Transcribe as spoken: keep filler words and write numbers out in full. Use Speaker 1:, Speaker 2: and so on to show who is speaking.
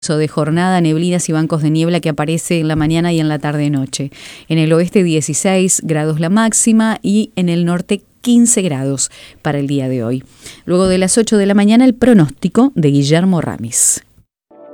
Speaker 1: De jornada, neblinas y bancos de niebla que aparece en la mañana y en la tarde-noche. En el oeste dieciséis grados la máxima y en el norte quince grados para el día de hoy. Luego de las ocho de la mañana el pronóstico de Guillermo Ramis.